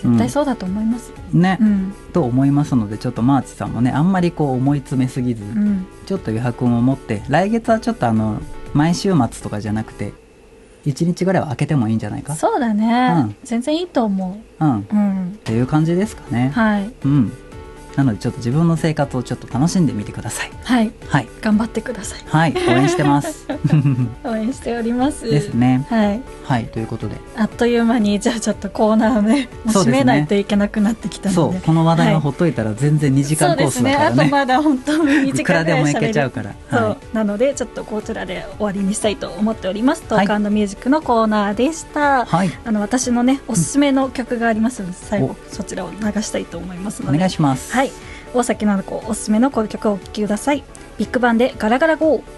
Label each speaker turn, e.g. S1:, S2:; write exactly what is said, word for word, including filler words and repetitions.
S1: 絶対そうだと思います、
S2: うん、ね、
S1: うん、
S2: と思いますので、ちょっとマーチさんもねあんまりこう思い詰めすぎず、
S1: うん、
S2: ちょっと余白も持って、来月はちょっとあの毎週末とかじゃなくていちにちぐらいは空けてもいいんじゃないか。
S1: そうだね、
S2: うん、
S1: 全然いいと思
S2: う、うん、
S1: う、うん、
S2: っていう感じですかね。
S1: はい、
S2: うん、なのでちょっと自分の生活をちょっと楽しんでみてください。
S1: はい、
S2: はい、
S1: 頑張ってください。
S2: はい、応援してます
S1: 応援しております
S2: ですね。
S1: はい、
S2: はい、ということで
S1: あっという間にじゃあちょっとコーナーをねもう締めないといけなくなってきたので、
S2: そう、この話題はほっといたら全然にじかんコースだからね。
S1: そうですね、あとまだ本当ににじ
S2: いく
S1: かんぐらい
S2: らでもいけ
S1: 喋る。
S2: ちゃうから、
S1: そう、
S2: はい、
S1: なのでちょっとこちらで終わりにしたいと思っております。トーク&ミュージックのコーナーでした、
S2: はい、
S1: あの私のねおすすめの曲がありますので、最後
S2: お
S1: そちらを流したいと思いますので
S2: お願いします。
S1: はい、大崎菜々子おすすめのこの曲をお聴きください。ビッグバンでガラガラゴー。